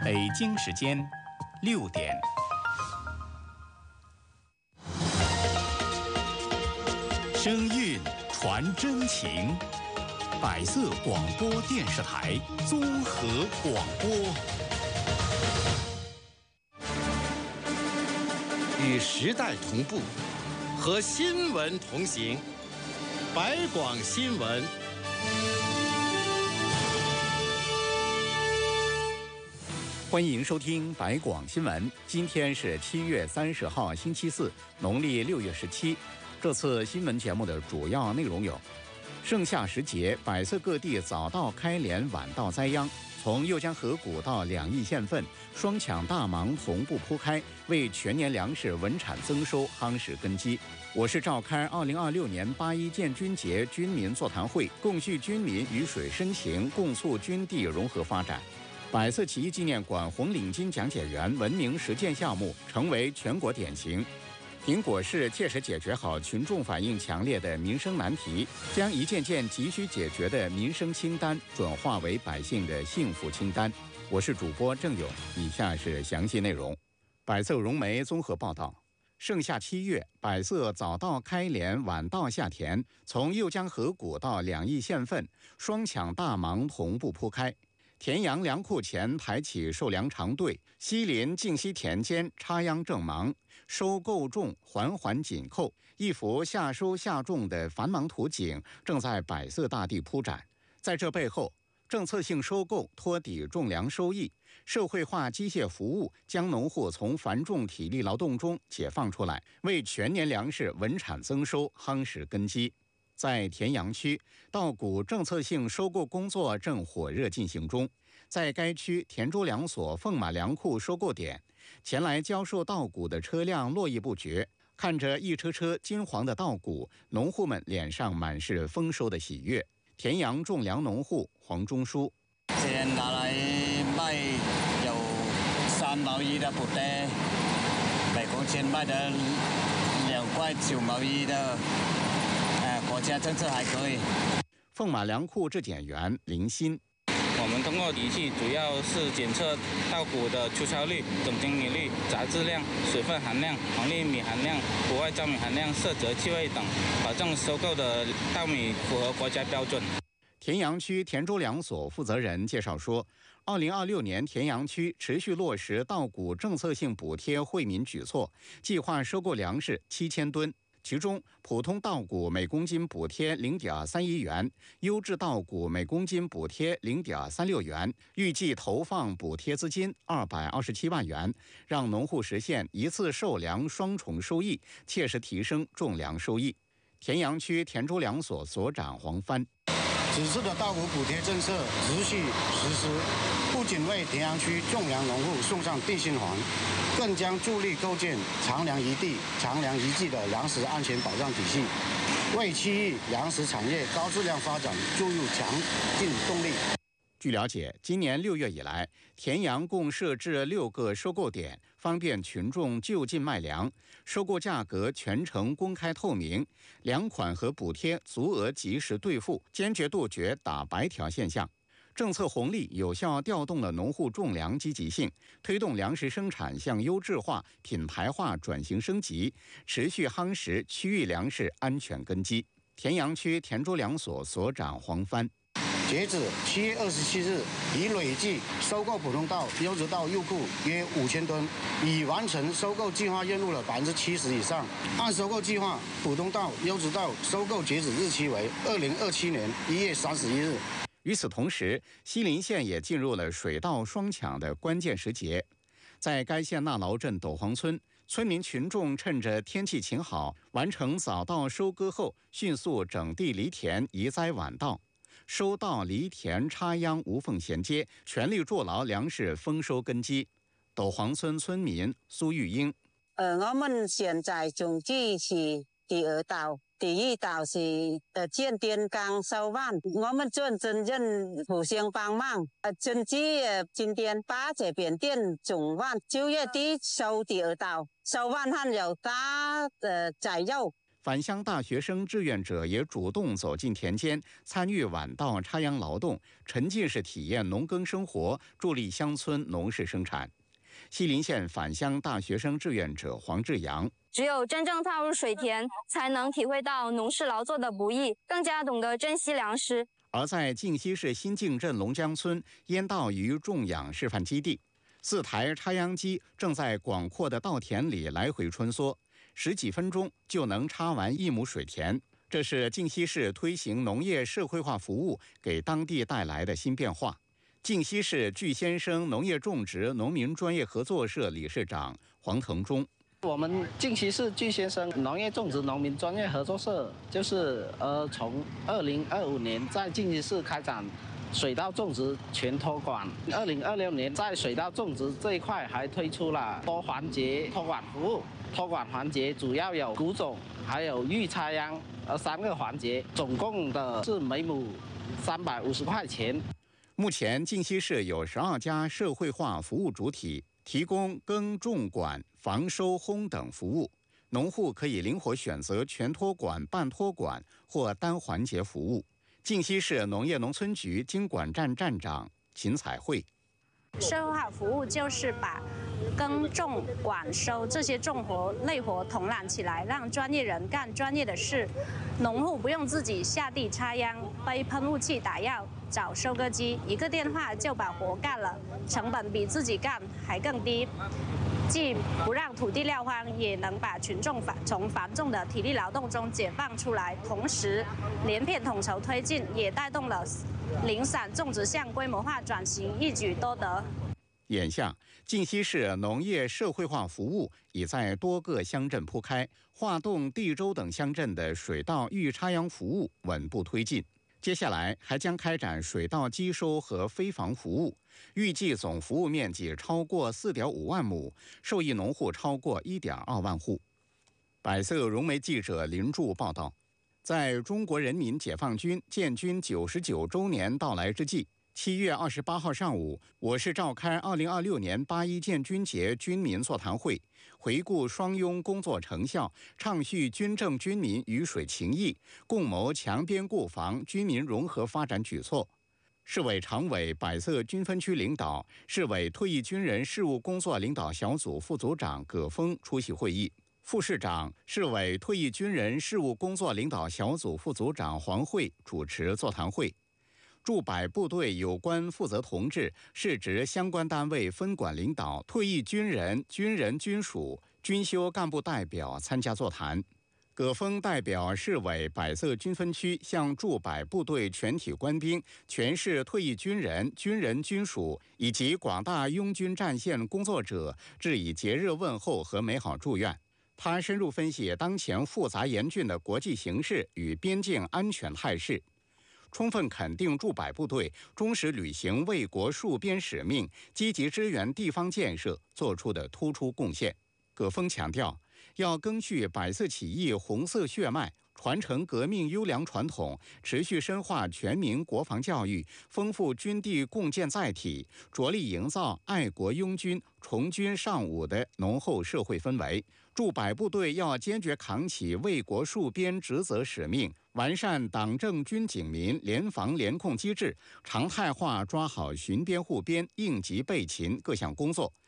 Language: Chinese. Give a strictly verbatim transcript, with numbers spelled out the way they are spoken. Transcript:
北京时间六点。声韵传真情，百色广播电视台综合广播， 与时代同步，和新闻同行。百广新闻。 欢迎收听百广新闻。今天是七月三十号，星期四，农历六月十七。这次新闻节目的主要内容有：盛夏时节，百色各地早稻开镰，晚稻栽秧，从右江河谷到两邑县份，双抢大忙同步铺开，为全年粮食稳产增收夯实根基。我市召开二零二六年八一建军节军民座谈会，共叙军民鱼水深情，共促军地融合发展。百色起义纪念馆红领巾讲解员文明实践项目成为全国典型。苹果市切实解决好群众反映强烈的民生难题，将一件件急需解决的民生清单转化为百姓的幸福清单。我是主播郑勇，以下是详细内容。百色融媒综合报道：盛夏七月，百色早稻开镰，晚稻下田，从右江河谷到两邑县份，双抢大忙同步铺开。田阳粮库前排起收粮长队，西邻静西田间插秧正忙，收购种环环紧扣，一幅夏收夏种的繁忙图景正在百色大地铺展。在这背后，政策性收购托底种粮收益，社会化机械服务将农户从繁重体力劳动中解放出来，为全年粮食稳产增收夯实根基。在田阳区，稻谷政策性收购工作正火热进行中。在该区田州粮所凤马粮库收购点，前来交售稻谷的车辆络绎不绝。看着一车车金黄的稻谷，农户们脸上满是丰收的喜悦。田阳种粮农户黄忠书： 这拿来卖有三毛一的补贴，每公斤卖的两块九毛一的。国家政策还可以。 凤马粮库质检员林鑫： 我们通过仪器主要是检测稻谷的粗糙率、总精米率、杂质量、水分含量、黄粒米含量、国外糙米含量、色泽气味等，保证收购的稻米符合国家标准。 田阳区田州粮所负责人介绍说，二零二六年田阳区持续落实稻谷政策性补贴惠民举措，计划收购粮食七千吨。其中，普通稻谷每公斤补贴零点三一元，优质稻谷每公斤补贴零点三六元，预计投放补贴资金二百二十七万元，让农户实现一次售粮双重收益，切实提升种粮收益。田阳区田州粮所所长黄帆： 此次的稻谷补贴政策持续实施，不仅为田阳区种粮农户送上定心环，更将助力构建长粮一地、长粮一季的粮食安全保障体系，为区域粮食产业高质量发展注入强劲动力。 据了解，今年六月以来，田阳共设置六个收购点，方便群众就近卖粮，收购价格全程公开透明，粮款和补贴足额及时兑付，坚决杜绝打白条现象。政策红利有效调动了农户种粮积极性，推动粮食生产向优质化、品牌化转型升级，持续夯实区域粮食安全根基。田阳区田州粮所所长黄帆： 截止七月二十七日，已累计收购普通稻、优质稻入库约五千吨，已完成收购计划任务了百分之七十以上。按收购计划，普通稻、优质稻收购截止日期为二零二七年一月三十一日。 与此同时，西邻县也进入了水稻双抢的关键时节。在该县纳劳镇斗黄村，村民群众趁着天气晴好，完成早稻收割后，迅速整地犁田，移栽晚稻。收稻、犁田、插秧无缝衔接，全力筑牢粮食丰收根基。斗黄村村民苏玉英： 呃，我们现在种植是第二稻。第一稻是呃建电钢收万，我们尊责任互相帮忙。呃，甚至呃今天把这边电种完，九月底收第二稻，收完还有打呃摘柚。 返乡大学生志愿者也主动走进田间，参与晚稻插秧劳动，沉浸式体验农耕生活，助力乡村农事生产。西陵县返乡大学生志愿者黄志阳： 只有真正踏入水田，才能体会到农事劳作的不易，更加懂得珍惜粮食。 而在靖西市新靖镇龙江村烟稻鱼种养示范基地，四台插秧机正在广阔的稻田里来回穿梭，十几分钟就能插完一亩水田。这是靖西市推行农业社会化服务给当地带来的新变化。靖西市具先生农业种植农民专业合作社理事长黄腾忠： 我们靖西市具先生农业种植农民专业合作社就是呃，从二零二五年在靖西市开展水稻种植全托管，二零二六年在水稻种植这一块还推出了多环节托管服务。托管环节主要有谷种还有预插秧呃三个环节，总共的是每亩三百五十块钱。 目前靖西市有十二家社会化服务主体，提供耕种管、防收烘等服务，农户可以灵活选择全托管、半托管或单环节服务。靖西市农业农村局经管站站长秦彩慧： 社会化服务就是把耕种、管收这些重活累活统揽起来，让专业人干专业的事，农户不用自己下地插秧、背喷雾器打药、找收割机，一个电话就把活干了，成本比自己干还更低。既不让土地撂荒，也能把群众从繁重的体力劳动中解放出来。同时，连片统筹推进，也带动了零散种植向规模化转型，一举多得。 眼下，靖西市农业社会化服务已在多个乡镇铺开，化洞、地州等乡镇的水稻预插秧服务稳步推进。接下来还将开展水稻机收和飞防服务，预计总服务面积超过 四点五万亩，受益农户超过 一点二万户。百色融媒记者林柱报道，在中国人民解放军建军九十九周年到来之际，七月二十八号上午，我市召开二零二六年八一建军节军民座谈会，回顾双拥工作成效，畅叙军政军民鱼水情谊，共谋强边固防、军民融合发展举措。市委常委、百色军分区领导、市委退役军人事务工作领导小组副组长葛峰出席会议。副市长、市委退役军人事务工作领导小组副组长黄慧主持座谈会。驻百部队有关负责同志、市直相关单位分管领导、退役军人、军人军属、军休干部代表参加座谈。葛峰代表市委百色军分区向驻百部队全体官兵、全市退役军人、军人军属以及广大拥军战线工作者致以节日问候和美好祝愿。他深入分析当前复杂严峻的国际形势与边境安全态势，充分肯定驻百部队忠实履行为国戍边使命、积极支援地方建设做出的突出贡献。葛峰强调，要赓续百色起义红色血脉，传承革命优良传统，持续深化全民国防教育，丰富军地共建载体，着力营造爱国拥军、崇军尚武的浓厚社会氛围。驻百部队要坚决扛起为国戍边职责使命，完善党政军警民联防联控机制，常态化抓好巡边护边、应急备勤各项工作，